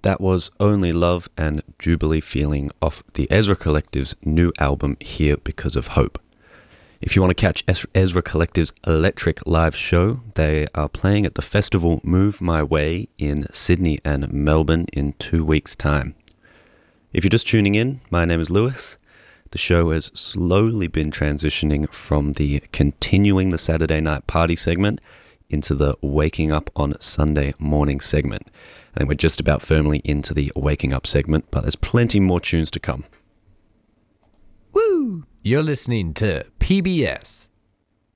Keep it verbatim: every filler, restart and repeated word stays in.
That was Only Love and Jubilee Feeling off the Ezra Collective's new album, Here Because of Hope. If you want to catch Ezra Collective's electric live show, they are playing at the festival Move My Way in Sydney and Melbourne in two weeks' time. If you're just tuning in, my name is Lewis. The show has slowly been transitioning from the continuing the Saturday night party segment into the waking up on Sunday morning segment. And we're just about firmly into the waking up segment, but there's plenty more tunes to come. Woo! You're listening to P B S,